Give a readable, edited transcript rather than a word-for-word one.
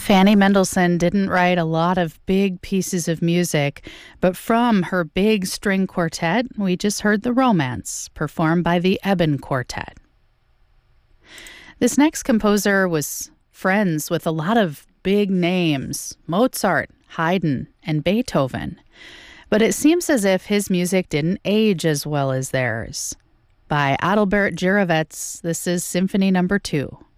Fanny Mendelssohn didn't write a lot of big pieces of music, but from her big string quartet, we just heard The Romance, performed by the Eben Quartet. This next composer was friends with a lot of big names, Mozart, Haydn, and Beethoven. But it seems as if his music didn't age as well as theirs. By Adalbert Jirovec, this is Symphony No. 2.